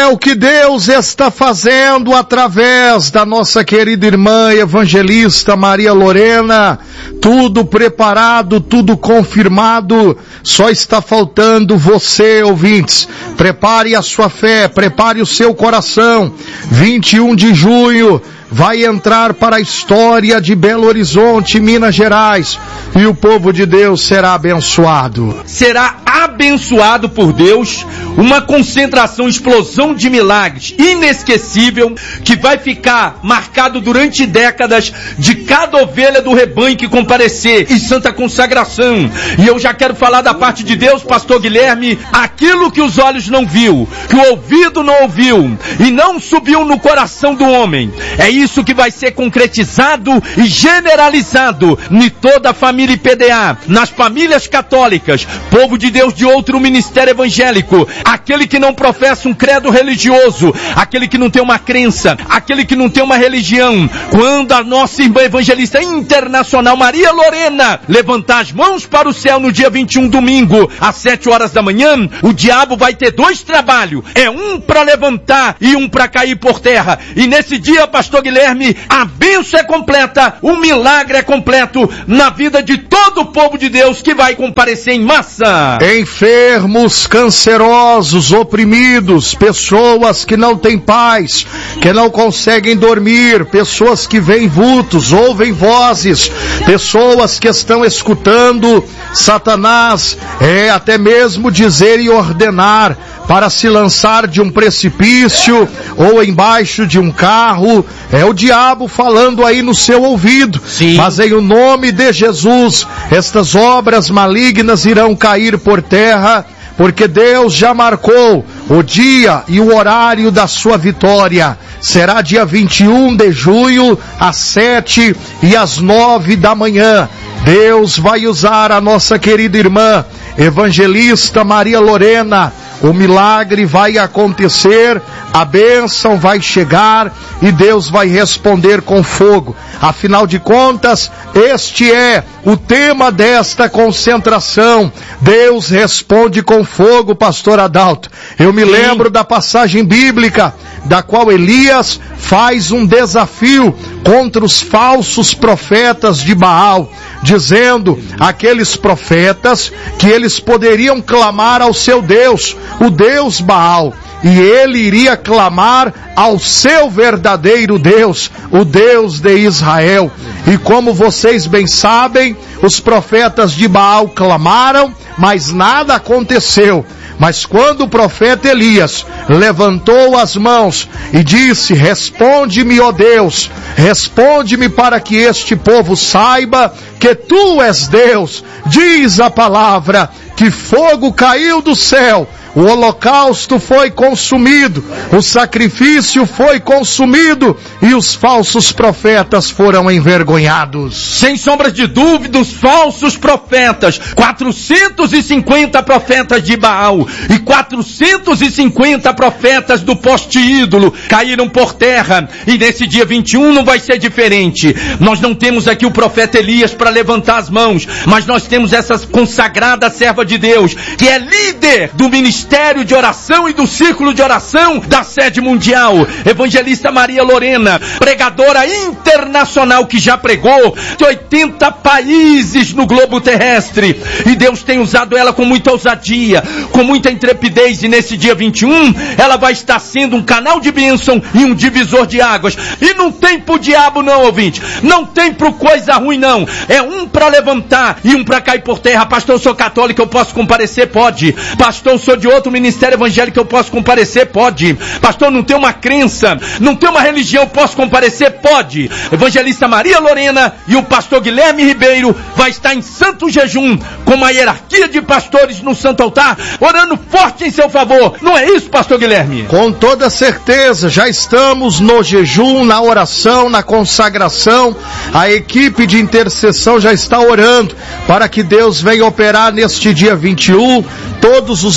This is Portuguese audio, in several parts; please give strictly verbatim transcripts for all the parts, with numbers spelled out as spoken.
o que Deus está fazendo através da nossa querida irmã evangelista Maria Lorena. Tudo preparado, tudo confirmado. Só está faltando você, ouvintes. Prepare a sua fé, prepare o seu coração. vinte e um de junho vai entrar para a história de Belo Horizonte, Minas Gerais, e o povo de Deus será abençoado. Será abençoado por Deus, uma concentração, explosão de milagres inesquecível, que vai ficar marcado durante décadas de cada ovelha do rebanho que comparecer em santa consagração. E eu já quero falar da parte de Deus, pastor Guilherme, aquilo que os olhos não viu, que o ouvido não ouviu, e não subiu no coração do homem, é isso que vai ser concretizado e generalizado em toda a família I P D A, nas famílias católicas, povo de Deus de outro ministério evangélico, aquele que não professa um credo religioso, aquele que não tem uma crença, aquele que não tem uma religião. Quando a nossa irmã evangelista internacional Maria Lorena levantar as mãos para o céu no dia vinte e um, domingo, às sete horas da manhã, o diabo vai ter dois trabalhos, é um para levantar e um para cair por terra. E nesse dia, pastor Guilherme, a bênção é completa, o milagre é completo na vida de todo o povo de Deus que vai comparecer em massa. Enfermos, cancerosos, oprimidos, pessoas que não têm paz, que não conseguem dormir, pessoas que veem vultos, ouvem vozes, pessoas que estão escutando Satanás, é até mesmo dizer e ordenar para se lançar de um precipício ou embaixo de um carro. É o diabo falando aí no seu ouvido. Sim. Mas em o nome de Jesus, estas obras malignas irão cair por terra, porque Deus já marcou o dia e o horário da sua vitória. Será dia vinte e um de junho, às sete e às nove da manhã. Deus vai usar a nossa querida irmã evangelista Maria Lorena. O milagre vai acontecer, a bênção vai chegar e Deus vai responder com fogo. Afinal de contas, este é o tema desta concentração. Deus responde com fogo, pastor Adalto. Eu me Sim. lembro da passagem bíblica, da qual Elias faz um desafio contra os falsos profetas de Baal, dizendo aqueles profetas que eles poderiam clamar ao seu Deus, o Deus Baal, e ele iria clamar ao seu verdadeiro Deus, o Deus de Israel. E como vocês bem sabem, os profetas de Baal clamaram, mas nada aconteceu. Mas quando o profeta Elias levantou as mãos e disse: responde-me, ó Deus, responde-me para que este povo saiba que tu és Deus, diz a palavra, que fogo caiu do céu, o holocausto foi consumido, o sacrifício foi consumido e os falsos profetas foram envergonhados. Sem sombras de dúvida, os falsos profetas, quatrocentos e cinquenta profetas de Baal e quatrocentos e cinquenta profetas do poste ídolo caíram por terra, e nesse dia vinte e um não vai ser diferente. Nós não temos aqui o profeta Elias para levantar as mãos, mas nós temos essa consagrada serva de Deus, que é líder do ministério Ministério de Oração e do Círculo de Oração da Sede Mundial, evangelista Maria Lorena, pregadora internacional que já pregou de oitenta países no globo terrestre, e Deus tem usado ela com muita ousadia, com muita intrepidez, e nesse dia vinte e um, ela vai estar sendo um canal de bênção e um divisor de águas. E não tem pro diabo não, ouvinte, não tem pro coisa ruim não, é um para levantar e um para cair por terra. Pastor, eu sou católico, eu posso comparecer? Pode. Pastor, eu sou de outro ministério evangélico, eu posso comparecer? Pode. Pastor, não tem uma crença, não tem uma religião, eu posso comparecer? Pode. Evangelista Maria Lorena e o pastor Guilherme Ribeiro vai estar em santo jejum, com uma hierarquia de pastores no santo altar, orando forte em seu favor. Não é isso, pastor Guilherme? Com toda certeza, já estamos no jejum, na oração, na consagração. A equipe de intercessão já está orando para que Deus venha operar neste dia vinte e um. Todos os bastidores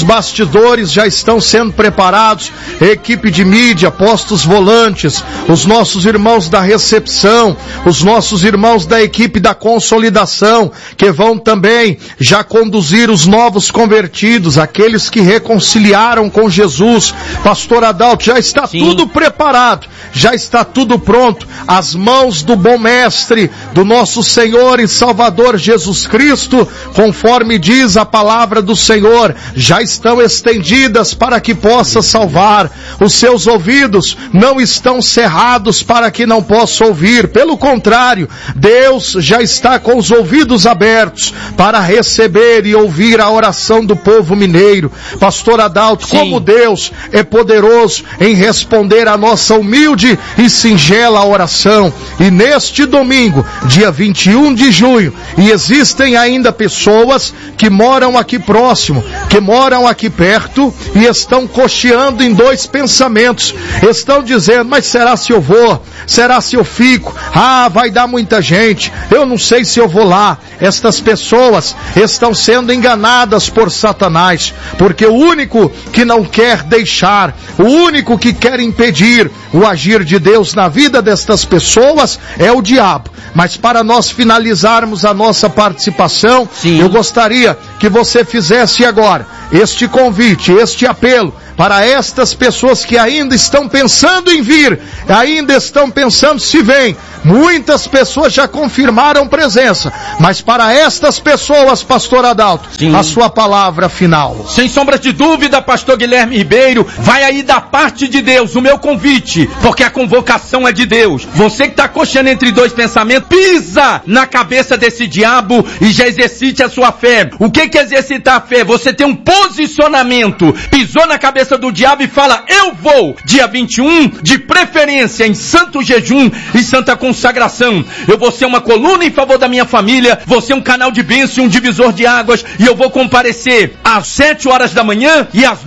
bastidores já estão sendo preparados, equipe de mídia, postos volantes, os nossos irmãos da recepção, os nossos irmãos da equipe da consolidação, que vão também já conduzir os novos convertidos, aqueles que reconciliaram com Jesus. Pastor Adalto, já está Sim. tudo preparado, já está tudo pronto, as mãos do bom mestre, do nosso Senhor e Salvador Jesus Cristo, conforme diz a palavra do Senhor, já estão estendidas para que possa salvar. Os seus ouvidos não estão cerrados para que não possa ouvir, pelo contrário, Deus já está com os ouvidos abertos para receber e ouvir a oração do povo mineiro. Pastor Adalto, Sim. como Deus é poderoso em responder a nossa humilde e singela oração. E neste domingo, dia vinte e um de junho, e existem ainda pessoas que moram aqui próximo, que moram aqui perto e estão cocheando em dois pensamentos. Estão dizendo, mas será se eu vou? Será se eu fico? Ah, vai dar muita gente, eu não sei se eu vou lá. Estas pessoas estão sendo enganadas por Satanás, porque o único que não quer deixar, o único que quer impedir o agir de Deus na vida destas pessoas é o diabo. Mas para nós finalizarmos a nossa participação, Sim. eu gostaria que você fizesse agora este convite, este apelo para estas pessoas que ainda estão pensando em vir, ainda estão pensando se vêm. Muitas pessoas já confirmaram presença, mas para estas pessoas, pastor Adalto, Sim. a sua palavra final. Sem sombra de dúvida, pastor Guilherme Ribeiro, vai aí da parte de Deus o meu convite, porque a convocação é de Deus. Você que está coxando entre dois pensamentos, pisa na cabeça desse diabo e já exercite a sua fé. O que que é exercitar a fé? Você tem um posicionamento, pisou na cabeça do diabo e fala, eu vou, dia vinte e um, de preferência em santo jejum e santa consagração. Eu vou ser uma coluna em favor da minha família, vou ser um canal de bênção, um divisor de águas, e eu vou comparecer às sete horas da manhã e às